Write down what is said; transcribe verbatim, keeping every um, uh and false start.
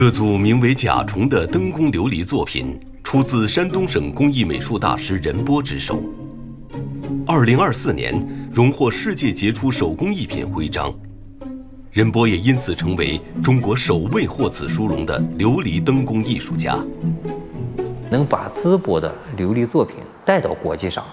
这组名为《甲虫》的灯工琉璃作品，出自山东省工艺美术大师任波之手。二零二四年荣获世界杰出手工艺品徽章，任波也因此成为中国首位获此殊荣的琉璃灯工艺术家。 能把淄博的琉璃作品带到国际上，